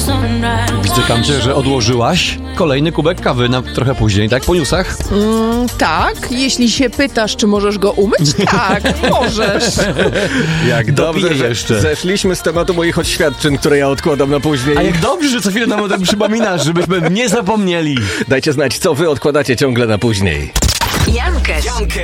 Wstykam cię, że odłożyłaś kolejny kubek kawy na trochę później, tak? Po newsach? Tak, jeśli się pytasz, czy możesz go umyć, tak, możesz. Jak dobrze, Dopiję że jeszcze. zeszliśmy z tematu moich oświadczeń, które ja odkładam na później. A jak dobrze, że co chwilę nam o tym przypominasz, żebyśmy nie zapomnieli. Dajcie znać, co wy odkładacie ciągle na później. Jankę